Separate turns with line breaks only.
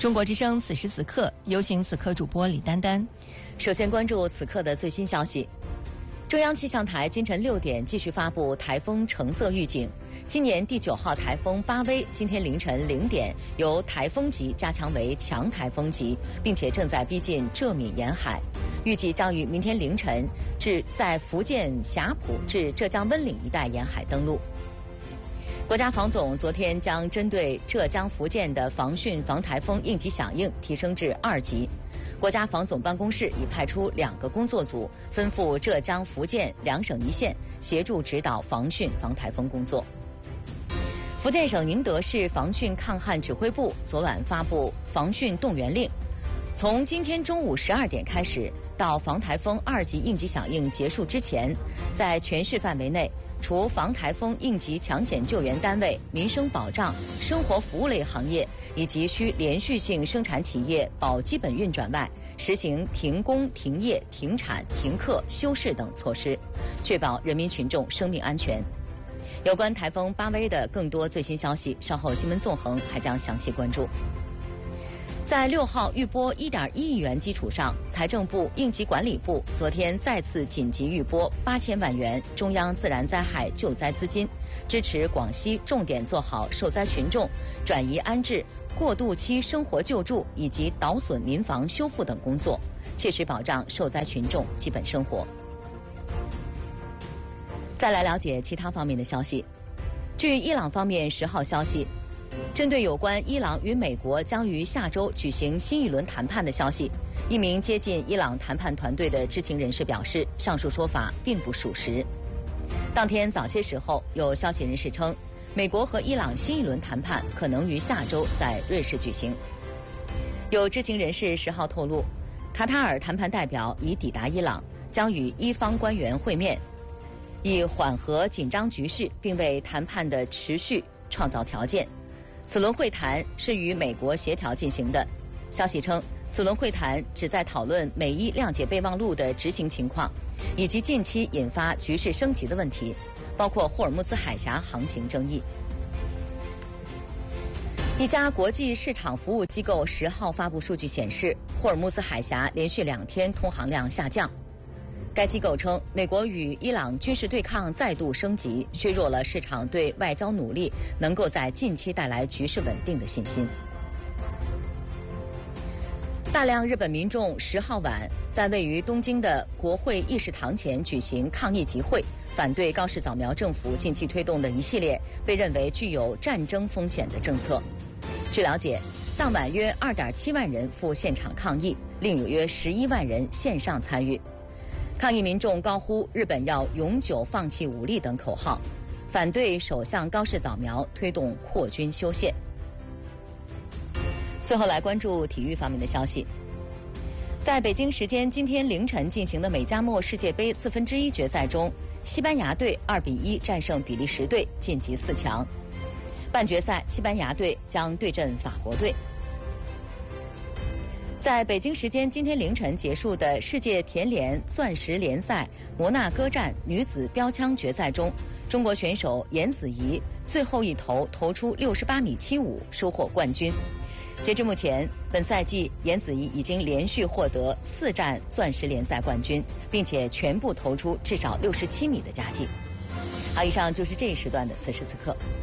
中国之声此时此刻，有请此刻主播李丹丹。
首先关注此刻的最新消息。中央气象台今晨6点继续发布台风橙色预警。今年第9号台风巴威今天凌晨0点由台风级加强为强台风级，并且正在逼近浙闽沿海，预计将于明天凌晨至在福建霞浦至浙江温岭一带沿海登陆。国家防总昨天将针对浙江、福建的防汛防台风应急响应提升至2级。国家防总办公室已派出2个工作组，分赴浙江、福建2省1县，协助指导防汛防台风工作。福建省宁德市防汛抗旱指挥部昨晚发布防汛动员令，从今天中午12点开始到防台风2级应急响应结束之前，在全市范围内，除防台风应急抢险救援单位、民生保障、生活服务类行业以及需连续性生产企业保基本运转外，实行停工、停业、停产、停课、休市等措施，确保人民群众生命安全。有关台风巴威的更多最新消息，稍后新闻纵横还将详细关注。在6号预拨1.1亿元基础上，财政部、应急管理部昨天再次紧急预拨8000万元中央自然灾害救灾资金，支持广西重点做好受灾群众转移安置、过渡期生活救助以及倒损民房修复等工作，切实保障受灾群众基本生活。再来了解其他方面的消息。据伊朗方面10号消息，针对有关伊朗与美国将于下周举行新一轮谈判的消息，一名接近伊朗谈判团队的知情人士表示，上述说法并不属实。当天早些时候，有消息人士称，美国和伊朗新一轮谈判可能于下周在瑞士举行。有知情人士10号透露，卡塔尔谈判代表已抵达伊朗，将与伊方官员会面，以缓和紧张局势，并为谈判的持续创造条件。此轮会谈是与美国协调进行的。消息称，此轮会谈旨在讨论美伊谅解备忘录的执行情况，以及近期引发局势升级的问题，包括霍尔木兹海峡航行争议。一家国际市场服务机构10号发布数据显示，霍尔木兹海峡连续2天通航量下降。该机构称，美国与伊朗军事对抗再度升级，削弱了市场对外交努力能够在近期带来局势稳定的信心。大量日本民众10号晚在位于东京的国会议事堂前举行抗议集会，反对高市早苗政府近期推动的一系列被认为具有战争风险的政策。据了解，当晚约2.7万人赴现场抗议，另有约11万人线上参与。抗议民众高呼“日本要永久放弃武力”等口号，反对首相高市早苗推动扩军修宪。最后来关注体育方面的消息。在北京时间今天凌晨进行的美加墨世界杯1/4决赛中，西班牙队2比1战胜比利时队，晋级4强。半决赛，西班牙队将对阵法国队。在北京时间今天凌晨结束的世界田联钻石联赛摩纳哥站女子标枪决赛中，中国选手颜子怡最后一投投出68.75米，收获冠军。截至目前，本赛季颜子怡已经连续获得4站钻石联赛冠军，并且全部投出至少67米的佳绩。好，以上就是这一时段的此时此刻。